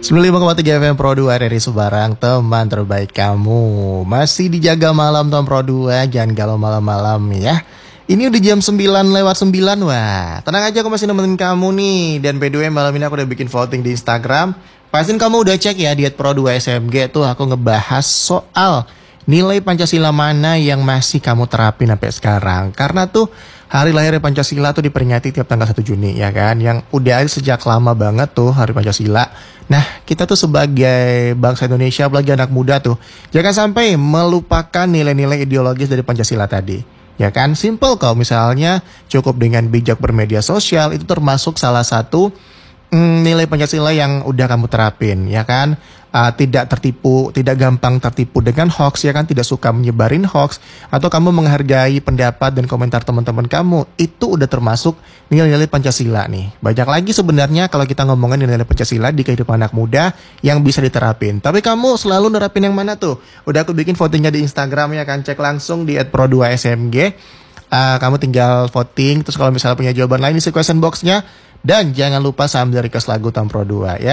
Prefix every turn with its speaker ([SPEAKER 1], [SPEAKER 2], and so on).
[SPEAKER 1] 95,3 FM Pro 2 dari Sebarang, teman terbaik kamu. Masih dijaga malam Tom Pro 2, jangan galau malam-malam ya. Ini udah jam 9:09. Wah, tenang aja, aku masih nemenin kamu nih. Dan by the way, malam ini aku udah bikin voting di Instagram. Pastiin kamu udah cek ya, Diet Pro 2 SMG tuh aku ngebahas soal nilai Pancasila mana yang masih kamu terapin sampai sekarang. Karena tuh hari lahir Pancasila tuh diperingati tiap tanggal 1 Juni ya kan. Yang udah ada sejak lama banget tuh hari Pancasila. Nah, kita tuh sebagai bangsa Indonesia, apalagi anak muda tuh, jangan sampai melupakan nilai-nilai ideologis dari Pancasila tadi. Ya kan, simple kok, misalnya cukup dengan bijak bermedia sosial, itu termasuk salah satu nilai Pancasila yang udah kamu terapin, ya kan? Tidak tertipu, tidak gampang tertipu dengan hoax, ya kan? Tidak suka menyebarin hoax, atau kamu menghargai pendapat dan komentar teman-teman kamu, itu udah termasuk nilai-nilai Pancasila nih. Banyak lagi sebenarnya kalau kita ngomongin nilai-nilai Pancasila di kehidupan anak muda yang bisa diterapin. Tapi kamu selalu nerapin yang mana tuh? Udah aku bikin votingnya di Instagram, ya kan? Cek langsung di @pro2smg. Kamu tinggal voting, terus kalau misalnya punya jawaban lain isi question box-nya. Dan jangan lupa sambil request lagu Tom Pro 2 ya.